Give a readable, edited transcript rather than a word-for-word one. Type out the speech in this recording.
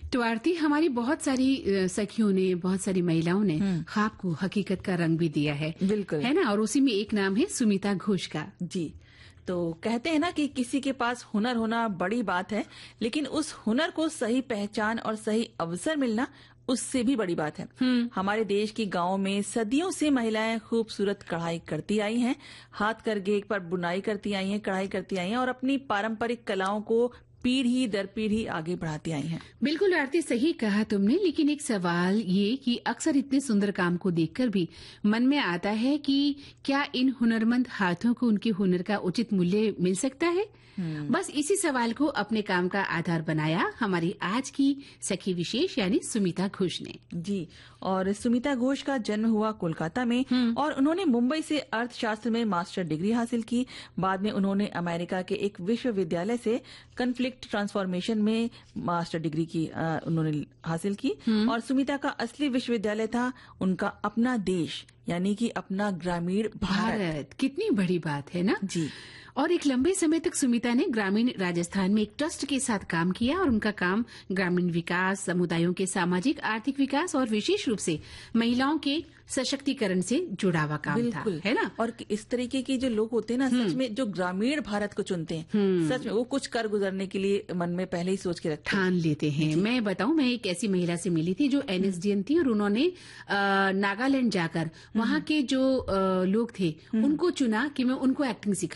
तो आरती, हमारी बहुत सारी सखियों ने, बहुत सारी महिलाओं ने ख्वाब को हकीकत का रंग भी दिया है। बिल्कुल। है ना? और उसी में एक नाम है सुमिता घोष का। जी। तो कहते हैं ना कि किसी के पास हुनर होना बड़ी बात है, लेकिन उस हुनर को सही पहचान और सही अवसर मिलना उससे भी बड़ी बात है। हमारे देश की गांव में सदियों से महिलाएं खूबसूरत कढ़ाई करती आई हैं, हाथ करघे पर बुनाई करती आई हैं, कढ़ाई करती आई हैं और अपनी पारंपरिक कलाओं को पीढ़ी दर पीढ़ी आगे बढ़ाती आई हैं। बिल्कुल आरती, सही कहा तुमने। लेकिन एक सवाल ये कि अक्सर इतने सुंदर काम को देखकर भी मन में आता है कि क्या इन हुनरमंद हाथों को उनके हुनर का उचित मूल्य मिल सकता है? बस इसी सवाल को अपने काम का आधार बनाया हमारी आज की सखी विशेष यानी सुमिता घोष ने। जी। और सुमिता घोष का जन्म हुआ कोलकाता में और उन्होंने मुंबई से अर्थशास्त्र में मास्टर डिग्री हासिल की। बाद में उन्होंने अमेरिका के एक विश्वविद्यालय से कन्फ्लिक्ट ट्रांसफॉर्मेशन में मास्टर डिग्री की उन्होंने हासिल की। और सुमिता का असली विश्वविद्यालय था उनका अपना देश, यानी कि अपना ग्रामीण भारत। कितनी बड़ी बात है ना? जी। और एक लंबे समय तक सुमिता ने ग्रामीण राजस्थान में एक ट्रस्ट के साथ काम किया और उनका काम ग्रामीण विकास, समुदायों के सामाजिक आर्थिक विकास और विशेष रूप से महिलाओं के सशक्तिकरण से जुड़ा हुआ काम था, है ना? और इस तरीके के जो लोग होते हैं ना, सच में जो ग्रामीण भारत को चुनते हैं, सच में वो कुछ कर गुजरने के लिए मन में पहले ही सोच के रखते ठान लेते हैं। मैं बताऊं, मैं एक ऐसी महिला से मिली थी जो NSDN थी और उन्होंने नागालैंड जाकर वहां के जो लोग थे उनको चुना कि मैं उनको एक्टिंग सिखा